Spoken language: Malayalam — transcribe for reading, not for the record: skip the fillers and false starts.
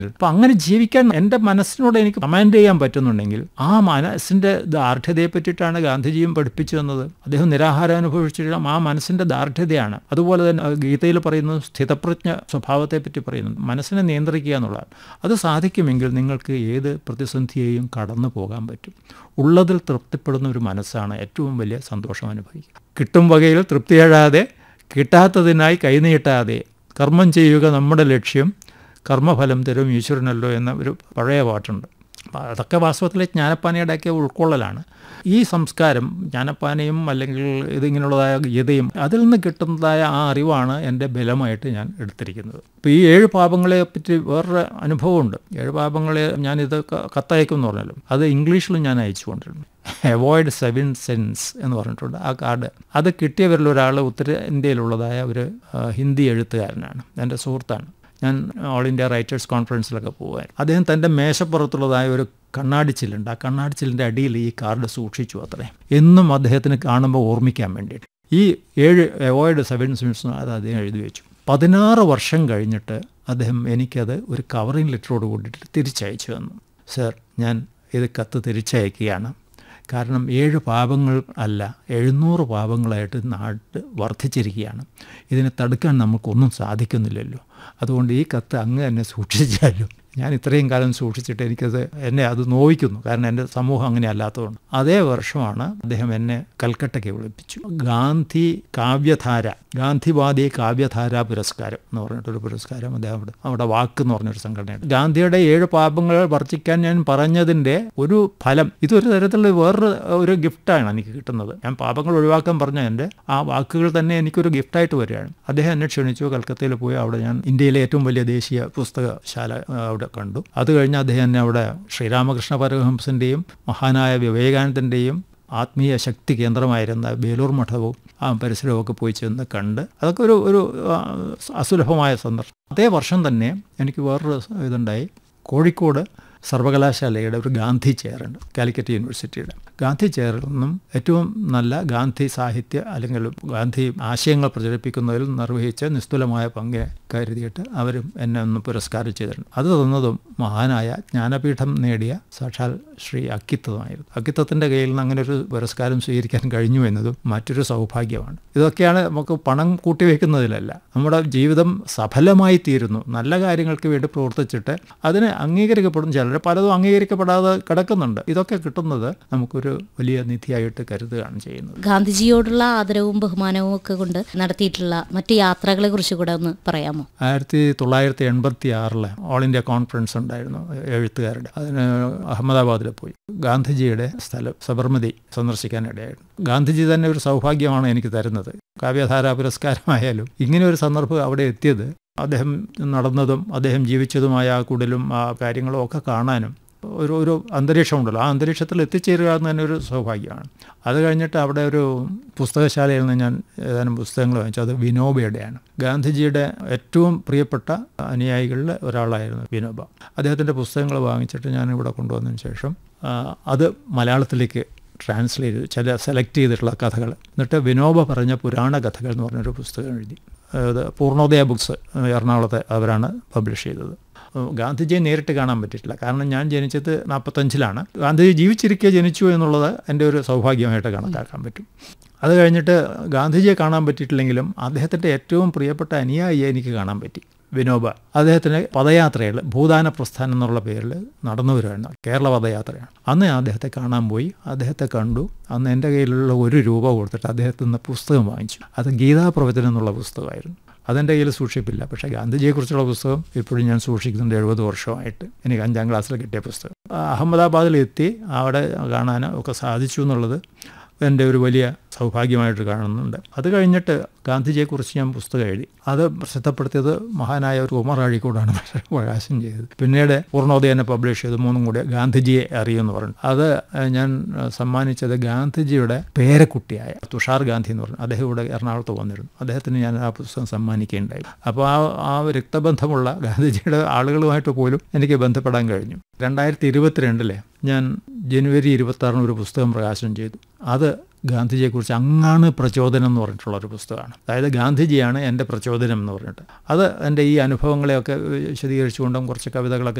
അപ്പം അങ്ങനെ ജീവിക്കാൻ എൻ്റെ മനസ്സിനോട് എനിക്ക് കമാൻഡ് ചെയ്യാൻ പറ്റുന്നുണ്ടെങ്കിൽ ആ മനസ്സിൻ്റെ ദാർഢ്യതയെ പറ്റിയിട്ടാണ് ഗാന്ധിജിയും പഠിപ്പിച്ചു തന്നത്. അദ്ദേഹം നിരാഹാരം അനുഭവിച്ചിട്ട് ആ മനസ്സിൻ്റെ ദാർഢ്യതയാണ്. അതുപോലെ തന്നെ ഗീതയിൽ പറയുന്നത് സ്ഥിതപ്രജ്ഞ സ്വഭാവത്തെ പറ്റി പറയുന്നു, മനസ്സിനെ നിയന്ത്രിക്കുക എന്നുള്ളതാണ്. അത് സാധിക്കുമെങ്കിൽ നിങ്ങൾക്ക് ഏത് പ്രതിസന്ധിയെയും കടന്നു പോകാൻ പറ്റും. ഉള്ളതിൽ തൃപ്തിപ്പെടുന്ന ഒരു മനസ്സാണ് ഏറ്റവും വലിയ സന്തോഷം അനുഭവിക്കുക. കിട്ടും വകയിൽ തൃപ്തിയഴാതെ കിട്ടാത്തതിനായി കൈനീട്ടാതെ കർമ്മം ചെയ്യുക നമ്മുടെ ലക്ഷ്യം, കർമ്മഫലം തരും ഈശ്വരനല്ലോ എന്ന ഒരു പഴയ പാട്ടുണ്ട്. അപ്പോൾ അതൊക്കെ വാസ്തവത്തിൽ ജ്ഞാനപ്പാനയുടെയൊക്കെ ഉൾക്കൊള്ളലാണ്. ഈ സംസ്കാരം ജ്ഞാനപ്പാനയും അല്ലെങ്കിൽ ഇതിങ്ങനെയുള്ളതായ ഗീതയും അതിൽ നിന്ന് കിട്ടുന്നതായ ആ അറിവാണ് എൻ്റെ ബലമായിട്ട് ഞാൻ എടുത്തിരിക്കുന്നത്. ഇപ്പോൾ ഈ 7 പാപങ്ങളെ പറ്റി വേറൊരു അനുഭവമുണ്ട്. 7 പാപങ്ങളെ ഞാനിത് കത്തയക്കും എന്ന് പറഞ്ഞാലും അത് ഇംഗ്ലീഷിലും ഞാൻ അയച്ചു കൊണ്ടിരുന്നു. അവോയ്ഡ് 7 sins എന്ന് പറഞ്ഞിട്ടുണ്ട്. ആ കാർഡ് അത് കിട്ടിയവരിലൊരാൾ ഉത്തരേന്ത്യയിലുള്ളതായ ഒരു ഹിന്ദി എഴുത്തുകാരനാണ്, എൻ്റെ സുഹൃത്താണ്. ഞാൻ ഓൾ ഇന്ത്യ റൈറ്റേഴ്സ് കോൺഫറൻസിലൊക്കെ പോകുമായിരുന്നു. അദ്ദേഹം തൻ്റെ മേശപ്പുറത്തുള്ളതായ ഒരു കണ്ണാടിച്ചില്ലുണ്ട്. ആ കണ്ണാടിച്ചിലിൻ്റെ അടിയിൽ ഈ കാർഡ് സൂക്ഷിച്ചു അത്രേ, എന്നും അദ്ദേഹത്തിന് കാണുമ്പോൾ ഓർമ്മിക്കാൻ വേണ്ടിയിട്ട്. ഈ 7 അവോയ്ഡ് 7 sins അത് അദ്ദേഹം എഴുതി വെച്ചു. 16 വർഷം കഴിഞ്ഞിട്ട് അദ്ദേഹം എനിക്കത് ഒരു കവറിങ് ലെറ്ററോട് കൂടിയിട്ട് തിരിച്ചയച്ചു തന്നു. സർ, ഞാൻ ഇത് കത്ത് തിരിച്ചയക്കുകയാണ്. കാരണം 7 പാപങ്ങൾ അല്ല 700 പാപങ്ങളായിട്ട് നാട് വർദ്ധിച്ചിരിക്കുകയാണ്. ഇതിനെ തടുക്കാൻ നമുക്കൊന്നും സാധിക്കുന്നില്ലല്ലോ. അതുകൊണ്ട് ഈ കത്ത് അങ്ങ് തന്നെ സൂക്ഷിച്ചാലും. ഞാൻ ഇത്രയും കാലം സൂക്ഷിച്ചിട്ട് എന്നെ അത് നോവിക്കുന്നു. കാരണം എൻ്റെ സമൂഹം അങ്ങനെ അല്ലാത്തതുകൊണ്ട്. അതേ വർഷമാണ് അദ്ദേഹം എന്നെ കൽക്കട്ടയ്ക്ക് വിളിപ്പിച്ചു. ഗാന്ധി കാവ്യധാര, ഗാന്ധിവാദി കാവ്യധാര പുരസ്കാരം എന്ന് പറഞ്ഞിട്ടൊരു പുരസ്കാരം അദ്ദേഹം അവിടെ വാക്ക് എന്ന് പറഞ്ഞൊരു സംഘടനയുണ്ട്. ഗാന്ധിയുടെ 7 പാപങ്ങൾ വർജിക്കാൻ ഞാൻ പറഞ്ഞതിൻ്റെ ഒരു ഫലം, ഇതൊരു തരത്തിലുള്ള വേറൊരു ഗിഫ്റ്റാണ് എനിക്ക് കിട്ടുന്നത്. ഞാൻ പാപങ്ങൾ ഒഴിവാക്കാൻ പറഞ്ഞ എൻ്റെ ആ വാക്കുകൾ തന്നെ എനിക്കൊരു ഗിഫ്റ്റായിട്ട് വരികയാണ്. അദ്ദേഹം എന്നെ ക്ഷണിച്ചു. കൽക്കത്തയിൽ പോയി അവിടെ ഞാൻ ഇന്ത്യയിലെ ഏറ്റവും വലിയ ദേശീയ പുസ്തകശാല അവിടെ കണ്ടു. അത് കഴിഞ്ഞ് അദ്ദേഹം എന്നെ അവിടെ ശ്രീരാമകൃഷ്ണ പരമഹംസൻ്റെയും മഹാനായ വിവേകാനന്ദൻ്റെയും ആത്മീയ ശക്തി കേന്ദ്രമായിരുന്ന ബേലൂർ മഠവും ആ പരിസരമൊക്കെ പോയി ചെന്ന് കണ്ട് അതൊക്കെ ഒരു അസുലഭമായ സന്ദർഭം. അതേ വർഷം തന്നെ എനിക്ക് വേറൊരു ഇതുണ്ടായി. കോഴിക്കോട് സർവകലാശാലയുടെ ഒരു ഗാന്ധി ചെയറുണ്ട്, കാലിക്കറ്റ് യൂണിവേഴ്സിറ്റിയുടെ. ഗാന്ധി ചെയറിൽ നിന്നും ഏറ്റവും നല്ല ഗാന്ധി സാഹിത്യ അല്ലെങ്കിൽ ഗാന്ധി ആശയങ്ങൾ പ്രചരിപ്പിക്കുന്നതിൽ നിർവഹിച്ച നിസ്തുലമായ പങ്ക് കരുതിയിട്ട് അവരും എന്നെ ഒന്ന് പുരസ്കാരം ചെയ്തിട്ടുണ്ട്. അത് തന്നതും മഹാനായ ജ്ഞാനപീഠം നേടിയ സാക്ഷാൽ ശ്രീ അക്കിത്തമായിരുന്നു. അക്കിത്തത്തിൻ്റെ കയ്യിൽ നിന്ന് അങ്ങനെ ഒരു പുരസ്കാരം സ്വീകരിക്കാൻ കഴിഞ്ഞു എന്നതും മറ്റൊരു സൗഭാഗ്യമാണ്. ഇതൊക്കെയാണ് നമുക്ക് പണം കൂട്ടിവെക്കുന്നതിലല്ല, നമ്മുടെ ജീവിതം സഫലമായി തീരുന്നു. നല്ല കാര്യങ്ങൾക്ക് വേണ്ടി പ്രവർത്തിച്ചിട്ട് അതിന് അംഗീകരിക്കപ്പെടും. ചിലർ പലതും അംഗീകരിക്കപ്പെടാതെ കിടക്കുന്നുണ്ട്. ഇതൊക്കെ കിട്ടുന്നത് നമുക്കൊരു വലിയ നിധിയായിട്ട് കരുതുകയാണ് ചെയ്യുന്നത്. ഗാന്ധിജിയോടുള്ള ആദരവും ബഹുമാനവും ഒക്കെ കൊണ്ട് നടത്തിയിട്ടുള്ള മറ്റ് യാത്രകളെ കുറിച്ച് കൂടെ ഒന്ന് പറയാമോ? 1986 ഓൾ ഇന്ത്യ കോൺഫറൻസ് ഉണ്ടായിരുന്നു എഴുത്തുകാരുടെ. അതിന് അഹമ്മദാബാദിൽ പോയി ഗാന്ധിജിയുടെ സ്ഥലം സബർമതി സന്ദർശിക്കാനിടയായിരുന്നു. ഗാന്ധിജി തന്നെ ഒരു സൗഭാഗ്യമാണ് എനിക്ക് തരുന്നത്. കാവ്യധാര പുരസ്കാരമായാലും ഇങ്ങനെ ഒരു സന്ദർഭം അവിടെ എത്തിയത്, അദ്ദേഹം നടന്നതും അദ്ദേഹം ജീവിച്ചതുമായ ആ കുടിലും ആ കാര്യങ്ങളും ഒക്കെ കാണാനും ഒരു അന്തരീക്ഷമുണ്ടല്ലോ, ആ അന്തരീക്ഷത്തിൽ എത്തിച്ചേരുക എന്ന് തന്നെ ഒരു സൗഭാഗ്യമാണ്. അത് കഴിഞ്ഞിട്ട് അവിടെ ഒരു പുസ്തകശാലയിൽ നിന്ന് ഞാൻ ഏതാനും പുസ്തകങ്ങൾ വാങ്ങിച്ചു. അത് വിനോബയുടെയാണ്. ഗാന്ധിജിയുടെ ഏറ്റവും പ്രിയപ്പെട്ട അനുയായികളിൽ ഒരാളായിരുന്നു വിനോബ. അദ്ദേഹത്തിൻ്റെ പുസ്തകങ്ങൾ വാങ്ങിച്ചിട്ട് ഞാൻ ഇവിടെ കൊണ്ടുവന്നതിന് ശേഷം അത് മലയാളത്തിലേക്ക് ട്രാൻസ്ലേറ്റ് ചെയ്തു, ചില സെലക്ട് ചെയ്തിട്ടുള്ള കഥകൾ. എന്നിട്ട് വിനോബ പറഞ്ഞ പുരാണ കഥകൾ എന്ന് പറഞ്ഞൊരു പുസ്തകം എഴുതി. അത് പൂർണ്ണോദയ ബുക്സ് എറണാകുളത്തെ അവരാണ് പബ്ലിഷ് ചെയ്തത്. ഗാന്ധിജിയെ നേരിട്ട് കാണാൻ പറ്റിയിട്ടില്ല. കാരണം ഞാൻ ജനിച്ചത് 45-ലാണ്. ഗാന്ധിജി ജീവിച്ചിരിക്കെ ജനിച്ചു എന്നുള്ളത് എൻ്റെ ഒരു സൗഭാഗ്യമായിട്ട് കണക്കാക്കാൻ പറ്റും. അത് കഴിഞ്ഞിട്ട് ഗാന്ധിജിയെ കാണാൻ പറ്റിയിട്ടില്ലെങ്കിലും അദ്ദേഹത്തിൻ്റെ ഏറ്റവും പ്രിയപ്പെട്ട അനുയായിയെ എനിക്ക് കാണാൻ പറ്റി, വിനോബ. അദ്ദേഹത്തിന് പദയാത്രയിൽ ഭൂദാന പ്രസ്ഥാനം എന്നുള്ള പേരിൽ നടന്നു വരുവാണ്, കേരള പദയാത്രയാണ്. അന്ന് ഞാൻ അദ്ദേഹത്തെ കാണാൻ പോയി. അദ്ദേഹത്തെ കണ്ടു. അന്ന് എൻ്റെ കയ്യിലുള്ള 1 രൂപ കൊടുത്തിട്ട് അദ്ദേഹത്തിൽ നിന്ന് പുസ്തകം വാങ്ങിച്ചു. അത് ഗീതാപ്രവചനം എന്നുള്ള പുസ്തകമായിരുന്നു. അതെൻ്റെ കയ്യിൽ സൂക്ഷിപ്പില്ല. പക്ഷേ ഗാന്ധിജിയെക്കുറിച്ചുള്ള പുസ്തകം ഇപ്പോഴും ഞാൻ സൂക്ഷിക്കുന്നുണ്ട്. 70 വർഷമായിട്ട് എനിക്ക് 5ാം ക്ലാസ്സിൽ കിട്ടിയ പുസ്തകം. അഹമ്മദാബാദിലെത്തി അവിടെ കാണാൻ ഒക്കെ സാധിച്ചു എന്നുള്ളത് എൻ്റെ ഒരു വലിയ സൗഭാഗ്യമായിട്ട് കാണുന്നുണ്ട്. അത് കഴിഞ്ഞിട്ട് ഗാന്ധിജിയെക്കുറിച്ച് ഞാൻ പുസ്തകം എഴുതി. അത് പ്രസിദ്ധപ്പെടുത്തിയത് മഹാനായ ഒരു ഉമർ അഴീക്കോടാണ് പ്രകാശനം ചെയ്തത്. പിന്നീട് പൂർണ്ണോദയനെ പബ്ലിഷ് ചെയ്ത് 3 കൂടി ഗാന്ധിജിയെ അറിയുമെന്ന് പറഞ്ഞു. അത് ഞാൻ സമ്മാനിച്ചത് ഗാന്ധിജിയുടെ പേരക്കുട്ടിയായ തുഷാർ ഗാന്ധി എന്ന് പറഞ്ഞു. അദ്ദേഹം ഇവിടെ എറണാകുളത്ത് വന്നിരുന്നു. അദ്ദേഹത്തിന് ഞാൻ ആ പുസ്തകം സമ്മാനിക്കുകയുണ്ടായി. അപ്പോൾ ആ രക്തബന്ധമുള്ള ഗാന്ധിജിയുടെ ആളുകളുമായിട്ട് പോലും എനിക്ക് ബന്ധപ്പെടാൻ കഴിഞ്ഞു. 2022 ഞാൻ ജനുവരി 26 ഒരു പുസ്തകം പ്രകാശനം ചെയ്തു. അത് ഗാന്ധിജിയെക്കുറിച്ച് അങ്ങാണ് പ്രചോദനം എന്ന് പറഞ്ഞിട്ടുള്ള ഒരു പുസ്തകമാണ്. അതായത് ഗാന്ധിജിയാണ് എൻ്റെ പ്രചോദനം എന്ന് പറഞ്ഞിട്ട്. അത് എൻ്റെ ഈ അനുഭവങ്ങളെയൊക്കെ വിശദീകരിച്ചുകൊണ്ടും കുറച്ച് കവിതകളൊക്കെ